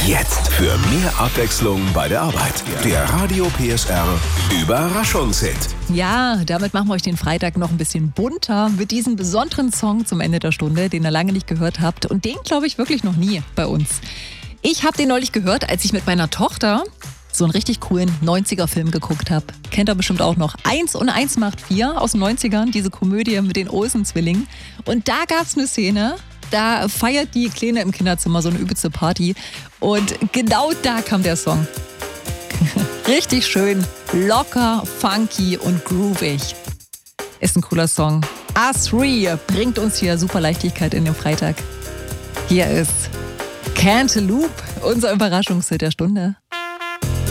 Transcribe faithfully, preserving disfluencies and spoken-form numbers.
Jetzt für mehr Abwechslung bei der Arbeit. Der Radio P S R Überraschungshit. Ja, damit machen wir euch den Freitag noch ein bisschen bunter mit diesem besonderen Song zum Ende der Stunde, den ihr lange nicht gehört habt. Und den glaube ich wirklich noch nie bei uns. Ich habe den neulich gehört, als ich mit meiner Tochter so einen richtig coolen neunziger-Film geguckt habe. Kennt ihr bestimmt auch noch. Eins und eins macht vier aus den neunzigern, diese Komödie mit den Olsen-Zwillingen. Und da gab es eine Szene, da feiert die Kleine im Kinderzimmer so eine übelste Party. Und genau da kam der Song. Richtig schön, locker, funky und groovig. Ist ein cooler Song. Us Three bringt uns hier super Leichtigkeit in den Freitag. Hier ist Cantaloupe, unser Überraschungshit der Stunde.